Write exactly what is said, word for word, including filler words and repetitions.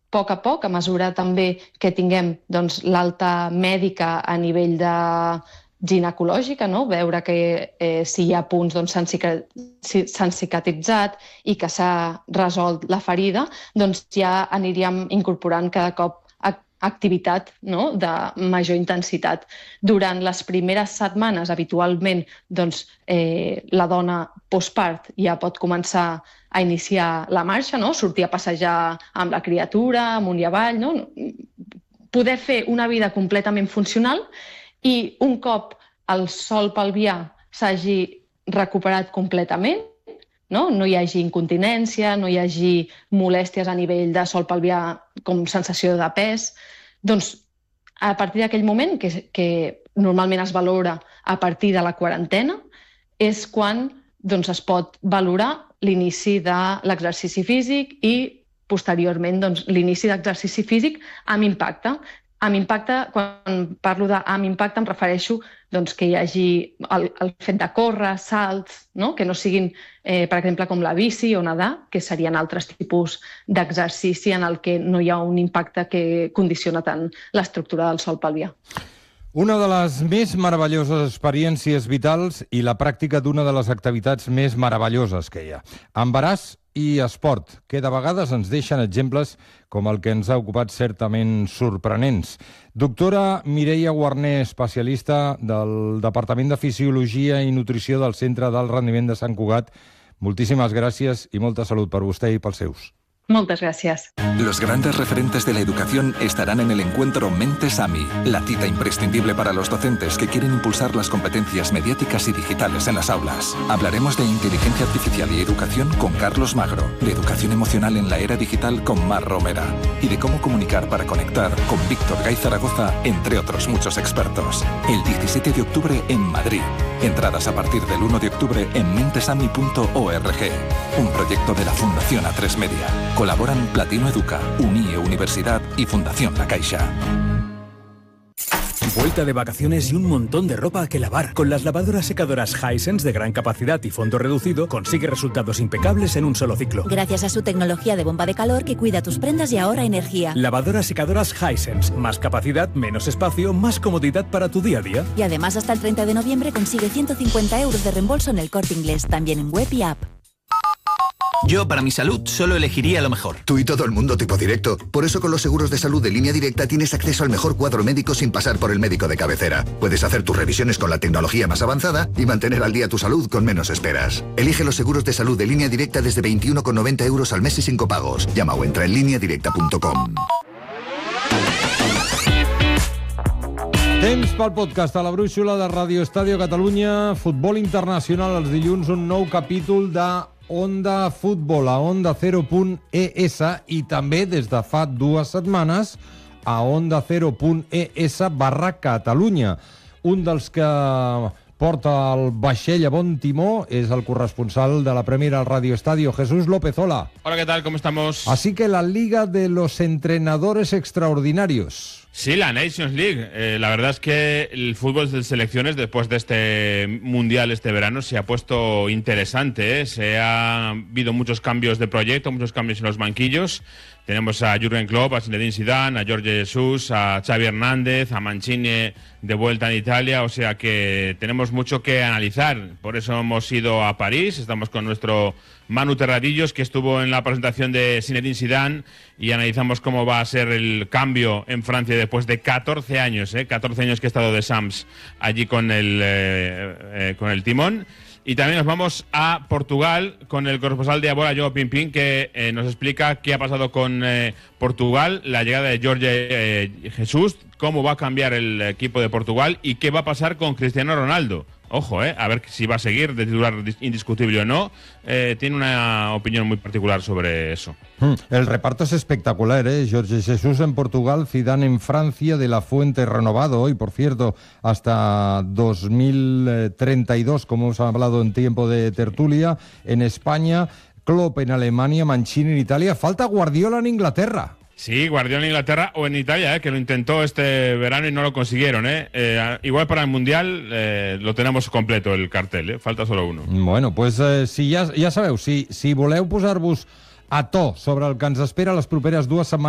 poc a poc, a mesura també que tinguem doncs, l'alta mèdica a nivell de ginecològica, no? Veure que eh, si hi ha punts doncs, s'han cica- si- s'han cicatritzat i que s'ha resolt la ferida, doncs ja aniríem incorporant cada cop ac- activitat, no? De major intensitat. Durant les primeres setmanes, habitualment, doncs, eh, la dona postpart ja pot començar a iniciar la marxa, no? Sortir a passejar amb la criatura, amunt i avall, no? Poder fer una vida completament funcional i un cop el sòl pelvià s'hagi recuperat completament, no? No hi hagi incontinència, no hi hagi molèsties a nivell de sòl pelvià com sensació de pes, doncs a partir d'aquell moment, que, que normalment es valora a partir de la quarantena, és quan doncs, es pot valorar l'inici de l'exercici físic i posteriorment doncs, l'inici d'exercici físic amb impacte. Amb impacte, quan parlo de amb impacte em refereixo doncs, que hi hagi el, el fet de córrer, salts, no? Que no siguin, eh, per exemple, com la bici o nedar, que serien altres tipus d'exercici en el que no hi ha un impacte que condiciona tant l'estructura del sòl pelvià. Una de les més meravelloses experiències vitals i la pràctica d'una de les activitats més meravelloses que hi ha. Embaràs i esport, que de vegades ens deixen exemples com el que ens ha ocupat certament sorprenents. Doctora Mireia Guarner, especialista del Departament de Fisiologia i Nutrició del Centre d'Alt Rendiment de Sant Cugat, moltíssimes gràcies i molta salut per vostè i pels seus. Muchas gracias. Los grandes referentes de la educación estarán en el encuentro Mentes-AMI, la cita imprescindible para los docentes que quieren impulsar las competencias mediáticas y digitales en las aulas. Hablaremos de inteligencia artificial y educación con Carlos Magro, de educación emocional en la era digital con Mar Romera y de cómo comunicar para conectar con Víctor Gay Zaragoza, entre otros muchos expertos. El diecisiete de octubre en Madrid. Entradas a partir del uno de octubre en mentesami punto org. Un proyecto de la Fundación A tres Media. Colaboran Platino Educa, Unie Universidad y Fundación La Caixa. Vuelta de vacaciones y un montón de ropa que lavar. Con las lavadoras secadoras Hisense de gran capacidad y fondo reducido, consigue resultados impecables en un solo ciclo. Gracias a su tecnología de bomba de calor que cuida tus prendas y ahorra energía. Lavadoras secadoras Hisense. Más capacidad, menos espacio, más comodidad para tu día a día. Y además hasta el treinta de noviembre consigue ciento cincuenta euros de reembolso en el Corte Inglés, también en web y app. Yo, para mi salud, solo elegiría lo mejor. Tú y todo el mundo tipo directo. Por eso con los seguros de salud de Línea Directa tienes acceso al mejor cuadro médico sin pasar por el médico de cabecera. Puedes hacer tus revisiones con la tecnología más avanzada y mantener al día tu salud con menos esperas. Elige los seguros de salud de Línea Directa desde veintiuno con noventa euros al mes y sin copagos. Llama o entra en línea directa punto com. Temps pel podcast a la brúixola de Ràdio Estàdio Catalunya. Futbol internacional els dilluns, un nou capítol de Onda Futbol a onda cero punt es i també des de fa dues setmanes a onda cero punt es barra Catalunya. Un dels que porta el vaixell a bon timó és el corresponsal de la Premier al Radio Estadio, Jesús López. Hola. Hola, ¿qué tal? ¿Cómo estamos? Así que la Liga de los Entrenadores Extraordinarios. Sí, la Nations League. Eh, la verdad es que el fútbol de selecciones después de este mundial este verano se ha puesto interesante, ¿eh? Se ha habido muchos cambios de proyecto, muchos cambios en los banquillos. Tenemos a Jürgen Klopp, a Zinedine Zidane, a Jorge Jesus, a Xavi Hernández, a Mancini de vuelta en Italia, o sea que tenemos mucho que analizar. Por eso hemos ido a París, estamos con nuestro Manu Terradillos, que estuvo en la presentación de Zinedine Zidane, y analizamos cómo va a ser el cambio en Francia después de catorce años, ¿eh? catorce años que ha estado de Sams allí con el, eh, eh, con el timón. Y también nos vamos a Portugal con el corresponsal de Abola, Joao Pimpín, que eh, nos explica qué ha pasado con eh, Portugal, la llegada de Jorge eh, Jesús, cómo va a cambiar el equipo de Portugal y qué va a pasar con Cristiano Ronaldo. Ojo, eh, a ver si va a seguir de titular indiscutible o no. Eh, tiene una opinión muy particular sobre eso. El reparto es espectacular, ¿eh? Jorge Jesús en Portugal, Zidane en Francia, De La Fuente renovado hoy, por cierto, hasta dos mil treinta y dos, como hemos hablado en tiempo de tertulia, en España, Klopp en Alemania, Mancini en Italia, falta Guardiola en Inglaterra. Sí, Guardiola en Inglaterra o en Italia, eh, que lo intentó este verano y no lo consiguieron. Eh. Eh, igual para el Mundial eh, lo tenemos completo el cartel, eh. Falta solo uno. Bueno, pues eh, si ja, ja sabeu, si, si voleu posar-vos a to sobre el que ens espera les properes dues setmanes